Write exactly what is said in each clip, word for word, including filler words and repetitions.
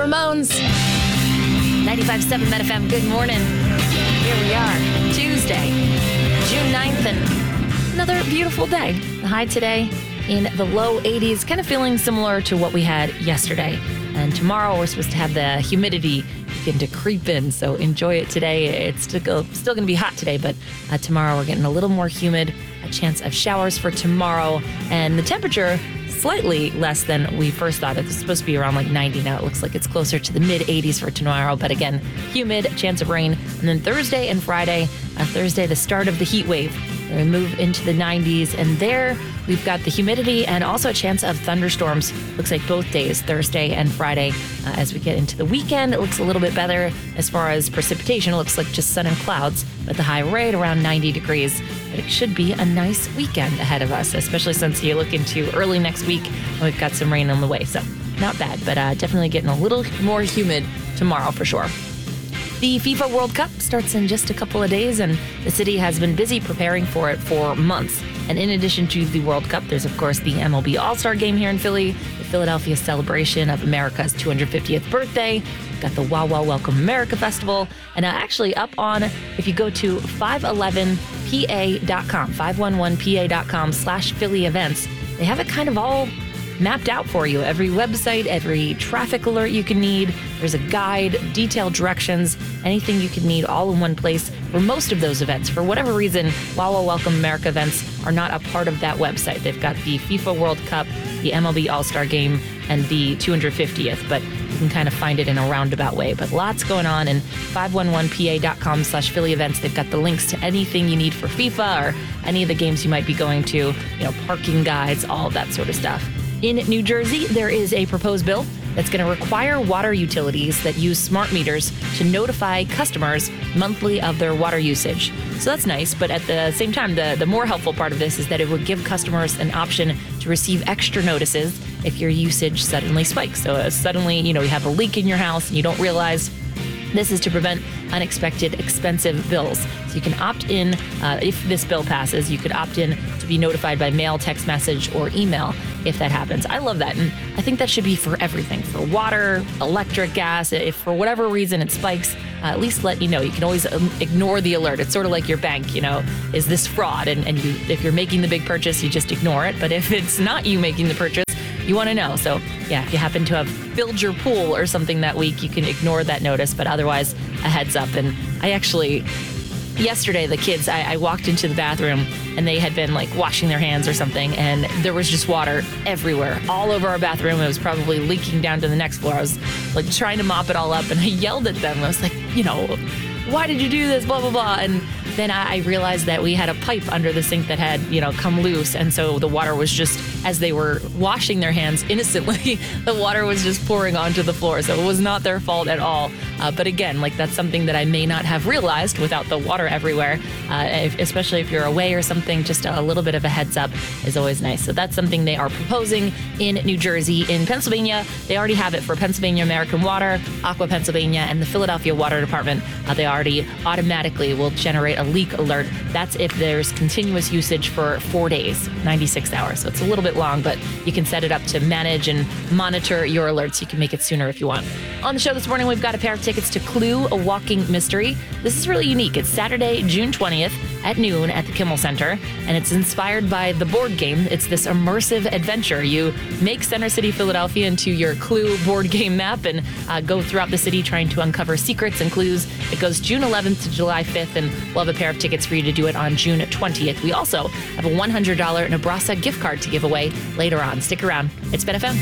Ramones. ninety-five point seven Met F M, good morning. Here we are, Tuesday, June ninth, and another beautiful day. The high today in the low eighties, kind of feeling similar to what we had yesterday. And tomorrow we're supposed to have the humidity begin to creep in, so enjoy it today. It's still, still going to be hot today, but uh, tomorrow we're getting a little more humid, a chance of showers for tomorrow, and the temperature slightly less than we first thought. It's supposed to be around like ninety now. It looks like it's closer to the mid eighties for tomorrow, but again, humid, chance of rain. And then Thursday and Friday, uh, Thursday, the start of the heat wave. We move into the nineties, and there we've got the humidity and also a chance of thunderstorms. Looks like both days, Thursday and Friday. Uh, as we get into the weekend, it looks a little bit better as far as precipitation. It looks like just sun and clouds, but the high right around ninety degrees. But it should be a nice weekend ahead of us, especially since you look into early next week and we've got some rain on the way. So not bad, but uh, definitely getting a little more humid tomorrow for sure. The FIFA World Cup starts in just a couple of days, and the city has been busy preparing for it for months. And in addition to the World Cup, there's, of course, the M L B All-Star Game here in Philly, the Philadelphia celebration of America's two hundred fiftieth birthday. We've got the Wow Wow Welcome America Festival. And uh, actually up on, if you go to five eleven P A dot com, five eleven P A dot com slash Philly events, they have it kind of all mapped out for you. Every website, every traffic alert you can need. There's a guide, detailed directions, anything you can need all in one place for most of those events. For whatever reason, Wow Wow Welcome America events are not a part of that website. They've got the FIFA World Cup, the M L B All-Star Game, and the two hundred fiftieth, but you can kind of find it in a roundabout way. But lots going on, and five eleven P A dot com slash Philly events. They've got the links to anything you need for FIFA or any of the games you might be going to, you know, parking guides, all of that sort of stuff. In New Jersey, there is a proposed bill that's going to require water utilities that use smart meters to notify customers monthly of their water usage. So that's nice, but at the same time, the, the more helpful part of this is that it would give customers an option to receive extra notices if your usage suddenly spikes. So uh, suddenly, you know, you have a leak in your house and you don't realize. This is to prevent unexpected expensive bills. So you can opt in, uh, if this bill passes, you could opt in to be notified by mail, text message, or email if that happens. I love that. And I think that should be for everything, for water, electric, gas. If for whatever reason it spikes, uh, at least let you know. You can always um, ignore the alert. It's sort of like your bank, you know, is this fraud? And, and you, if you're making the big purchase, you just ignore it. But if it's not you making the purchase, you want to know. So yeah, if you happen to have filled your pool or something that week, you can ignore that notice, but otherwise a heads up. And I actually, yesterday, the kids, I, I walked into the bathroom and they had been like washing their hands or something, and there was just water everywhere, all over our bathroom. It was probably leaking down to the next floor. I was like trying to mop it all up, and I yelled at them. I was like, you know, why did you do this? Blah, blah, blah. And then I realized that we had a pipe under the sink that had, you know, come loose. And so the water was just, as they were washing their hands innocently, the water was just pouring onto the floor. So it was not their fault at all. Uh, but again, like that's something that I may not have realized without the water everywhere, uh, if, especially if you're away or something. Just a little bit of a heads up is always nice. So that's something they are proposing in New Jersey. In Pennsylvania, they already have it for Pennsylvania American Water, Aqua Pennsylvania, and the Philadelphia Water Department. Uh, they already automatically will generate a leak alert. That's if there's continuous usage for four days, ninety-six hours. So it's a little bit long, but you can set it up to manage and monitor your alerts. You can make it sooner if you want. On the show this morning, we've got a pair of tickets to Clue, a Walking Mystery. This is really unique. It's Saturday, June twentieth at noon at the Kimmel Center, and it's inspired by the board game. It's this immersive adventure. You make Center City, Philadelphia into your Clue board game map and uh, go throughout the city trying to uncover secrets and clues. It goes June eleventh to July fifth, and we'll have a pair of tickets for you to do it on June twentieth. We also have a one hundred dollars Nebraska gift card to give away later on. Stick around. It's Ben F M.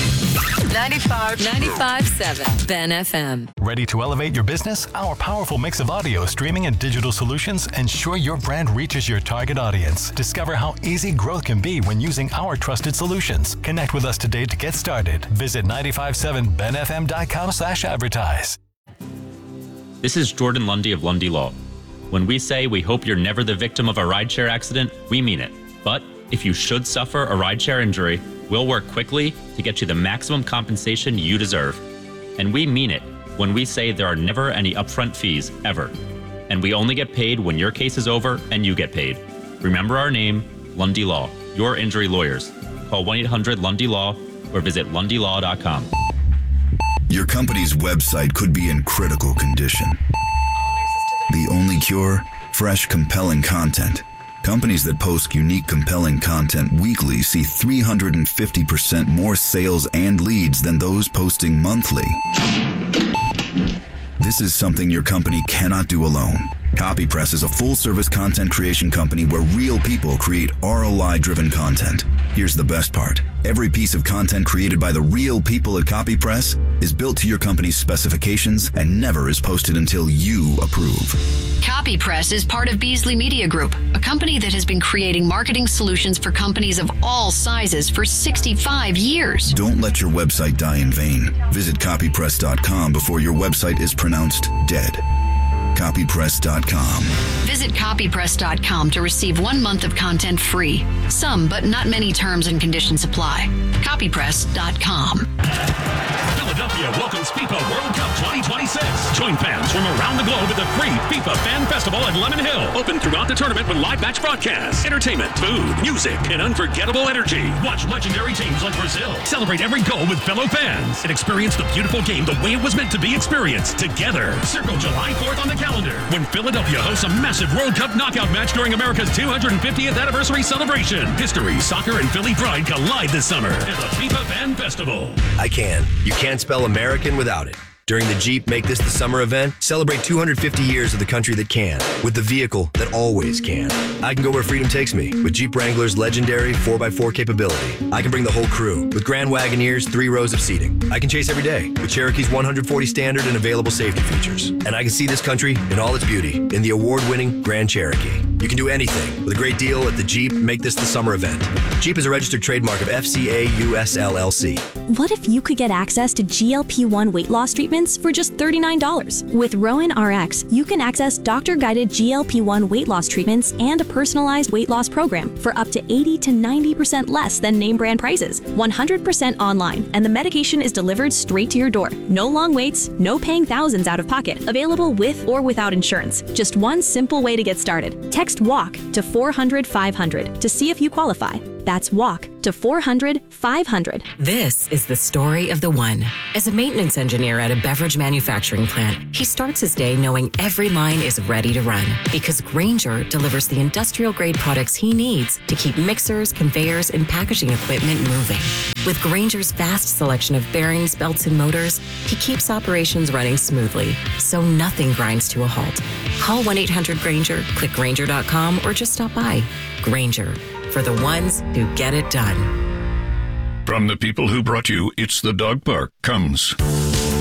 ninety-five point seven Ben F M. Ready to elevate your business? Our powerful mix of audio, streaming, and digital solutions ensure your brand reaches your target audience. Discover how easy growth can be when using our trusted solutions. Connect with us today to get started. Visit nine five point seven ben f m dot com slash advertise. This is Jordan Lundy of Lundy Law. When we say we hope you're never the victim of a rideshare accident, we mean it. But if you should suffer a rideshare injury, we'll work quickly to get you the maximum compensation you deserve. And we mean it when we say there are never any upfront fees, ever. And we only get paid when your case is over and you get paid. Remember our name, Lundy Law, your injury lawyers. Call one eight hundred Lundy Law or visit lundy law dot com. Your company's website could be in critical condition. The only cure? Fresh, compelling content. Companies that post unique, compelling content weekly see three hundred fifty percent more sales and leads than those posting monthly. This is something your company cannot do alone. CopyPress is a full-service content creation company where real people create R O I-driven content. Here's the best part. Every piece of content created by the real people at CopyPress is built to your company's specifications and never is posted until you approve. CopyPress is part of Beasley Media Group, a company that has been creating marketing solutions for companies of all sizes for sixty-five years. Don't let your website die in vain. Visit copypress dot com before your website is pronounced dead. copypress dot com. Visit copypress dot com to receive one month of content free. Some, but not many terms and conditions apply. copypress dot com. Philadelphia welcomes FIFA World Cup twenty twenty-six. Join fans from around the globe at the free FIFA Fan Festival at Lemon Hill. Open throughout the tournament with live match broadcasts, entertainment, food, music, and unforgettable energy. Watch legendary teams like Brazil. Celebrate every goal with fellow fans and experience the beautiful game the way it was meant to be experienced together. Circle July fourth on the calendar when Philadelphia hosts a massive World Cup knockout match during America's two hundred fiftieth anniversary celebration. History, soccer, and Philly pride collide this summer at the FIFA Fan Festival. I can. You can't spell American without it. During the Jeep Make This the Summer event, celebrate two hundred fifty years of the country that can, with the vehicle that always can. I can go where freedom takes me with Jeep Wrangler's legendary four by four capability. I can bring the whole crew with Grand Wagoneer's three rows of seating. I can chase every day with Cherokee's one hundred forty standard and available safety features. And I can see this country in all its beauty in the award-winning Grand Cherokee. You can do anything with a great deal at the Jeep Make This the Summer event. Jeep is a registered trademark of F C A U S L L C. What if you could get access to G L P one weight loss treatments for just thirty-nine dollars? With Rowan R X, you can access doctor-guided G L P one weight loss treatments and a personalized weight loss program for up to eighty to ninety percent less than name brand prices. one hundred percent online, and the medication is delivered straight to your door. No long waits, no paying thousands out of pocket. Available with or without insurance. Just one simple way to get started. Text WALK to four hundred five hundred to see if you qualify. That's WALK to four hundred five hundred. This is the story of the one. As a maintenance engineer at a beverage manufacturing plant, he starts his day knowing every line is ready to run because Grainger delivers the industrial-grade products he needs to keep mixers, conveyors, and packaging equipment moving. With Grainger's vast selection of bearings, belts, and motors, he keeps operations running smoothly, so nothing grinds to a halt. Call one eight hundred Grainger, click Grainger dot com, or just stop by. Grainger, for the ones who get it done. From the people who brought you It's the Dog Park comes